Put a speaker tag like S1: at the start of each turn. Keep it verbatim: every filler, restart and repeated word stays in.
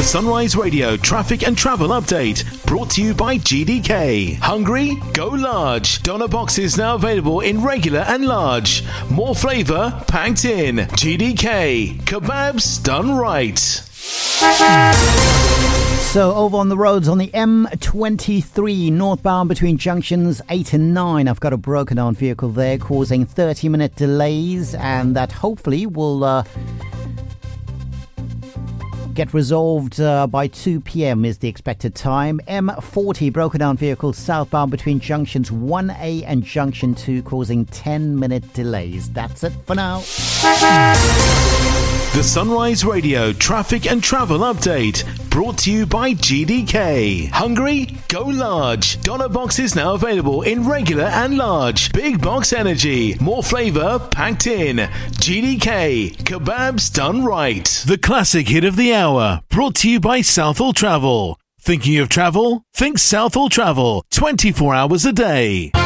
S1: The Sunrise Radio traffic and travel update brought to you by G D K. Hungry? Go large. Doner boxes now available in regular and large. More flavour packed in. G D K. Kebabs done right.
S2: So over on the roads on the M twenty-three northbound between junctions eight and nine, I've got a broken down vehicle there causing thirty minute delays, and that hopefully will uh, get resolved uh, by two p.m. is the expected time. M forty broken down vehicle southbound between junctions one A and junction two causing ten minute delays. That's it for now.
S1: The Sunrise Radio traffic and travel update brought to you by G D K. Hungry? Go large. Doner boxes now available in regular and large. Big box energy. More flavour packed in. G D K. Kebabs done right. The classic hit of the hour brought to you by Southall Travel. Thinking of travel? Think Southall Travel. twenty-four hours a day.